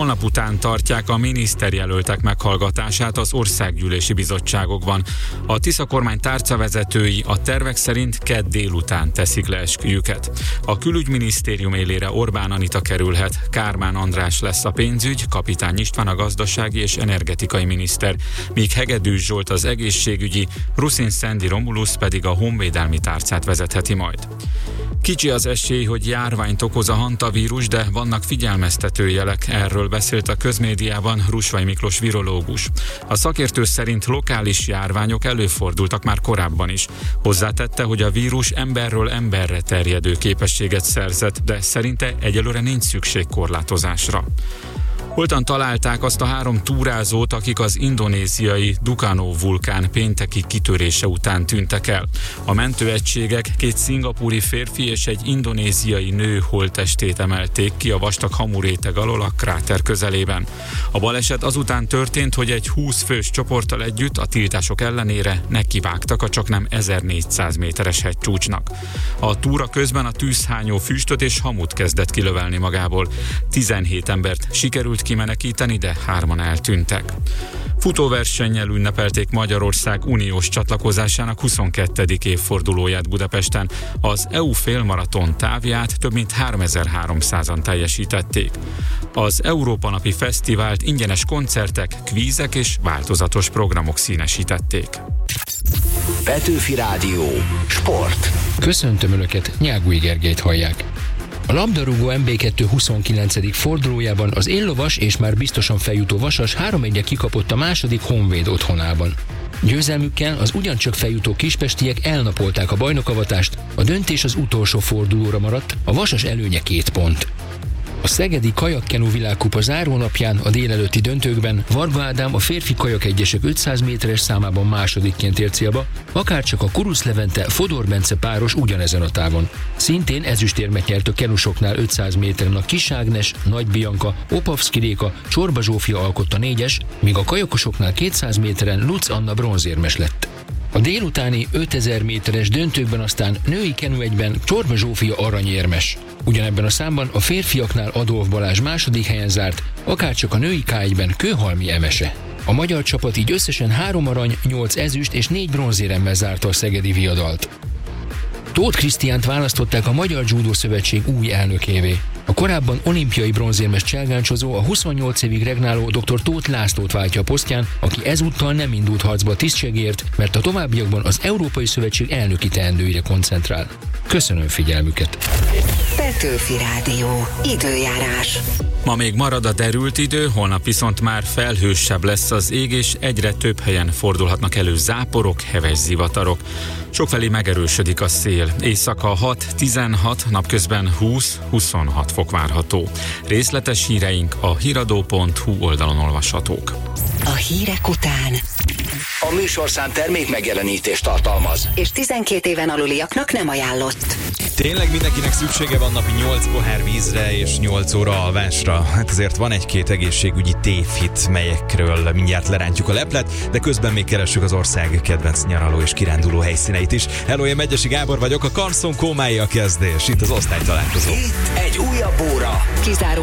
Holnap után tartják a miniszterjelöltek meghallgatását az országgyűlési bizottságokban. A Tisza kormány tárcavezetői a tervek szerint kedd délután teszik le esküjüket. A külügyminisztérium élére Orbán Anita kerülhet, Kármán András lesz a pénzügy, Kapitány István a gazdasági és energetikai miniszter, míg Hegedűs Zsolt az egészségügyi, Ruszin Szendi Romulusz pedig a honvédelmi tárcát vezetheti majd. Kicsi az esély, hogy járványt okoz a hantavírus, de vannak figyelmeztető jelek, erről beszélt a közmédiában Rusvay Miklós virológus. A szakértő szerint lokális járványok előfordultak már korábban is. Hozzátette, hogy a vírus emberről emberre terjedő képességet szerzett, de szerinte egyelőre nincs szükség korlátozásra. Holtan találták azt a 3 túrázót, akik az indonéziai Dukanó vulkán pénteki kitörése után tűntek el. A mentőegységek 2 szingapúri férfi és egy indonéziai nő holttestét emelték ki a vastag hamuréteg alól a kráter közelében. A baleset azután történt, hogy egy 20 fős csoporttal együtt a tiltások ellenére nekivágtak a csaknem 1400 méteres hegycsúcsnak. A túra közben a tűzhányó füstöt és hamut kezdett kilövelni magából. 17 embert sikerült kimenekíteni, de 3-an eltűntek. Futóversennyel ünnepelték Magyarország uniós csatlakozásának 22. évfordulóját Budapesten. Az EU félmaraton távját több mint 3300-an teljesítették. Az Európa Napi Fesztivált ingyenes koncertek, kvízek és változatos programok színesítették. Petőfi Rádió. Sport. Köszöntöm Önöket, Nyágúj Gergelyt hallják. A labdarúgó MB2 29. fordulójában az éllovas és már biztosan feljutó Vasas 3-1-re kikapott a második Honvéd otthonában. Győzelmükkel az ugyancsak feljutó kispestiek elnapolták a bajnokavatást, a döntés az utolsó fordulóra maradt, a Vasas előnye 2 pont. A szegedi kajakkenu világkupa zárónapján a délelőtti döntőkben Varga Ádám a férfi kajak egyesek 500 méteres számában másodikként ért célba, akárcsak a Kurusz Levente Fodor Bence páros ugyanezen a távon. Szintén ezüstérmet nyert a kenusoknál 500 méteren a Kis Ágnes, Nagy Bianca, Opavszki Réka, Csorba Zsófia alkotta 4-es, míg a kajakosoknál 200 méteren Lutz Anna bronzérmes lett. A délutáni 5000 méteres döntőkben aztán női kenu-egyben Csorba Zsófia aranyérmes. Ugyanebben a számban a férfiaknál Adolf Balázs második helyen zárt, akárcsak a női K1-ben Kőhalmi Emese. A magyar csapat így összesen 3 arany, 8 ezüst és 4 bronzéremmel zárta a szegedi viadalt. Tóth Krisztiánt választották a Magyar Judo Szövetség új elnökévé. A korábban olimpiai bronzérmes cselgáncsozó a 28 évig regnáló dr. Tóth Lászlót váltja a posztján, aki ezúttal nem indult harcba a tisztségért, mert a továbbiakban az Európai Szövetség elnöki teendőire koncentrál. Köszönöm figyelmüket! Petőfi Rádió. Időjárás. Ma még marad a derült idő, holnap viszont már felhősebb lesz az ég, és egyre több helyen fordulhatnak elő záporok, heves zivatarok. Sokfelé megerősödik a szél. Éjszaka 6-16, napközben 20-26 fok várható. Részletes híreink a hiradó.hu oldalon olvashatók. A hírek után a műsorszám termék megjelenítést tartalmaz, és 12 éven aluliaknak nem ajánlott. Tényleg mindenkinek szüksége van napi 8 pohár vízre és 8 óra alvásra. Hát azért van 1-2 egészségügyi tévhit, melyekről mindjárt lerántjuk a leplet, de közben még keressük az ország kedvenc nyaraló és kiránduló helyszíneit is. Hello, én Megyesi Gábor vagyok, a Karszon Kómái a kezdés. Itt az osztálytalálkozó. Itt egy újabb óra. Kizáró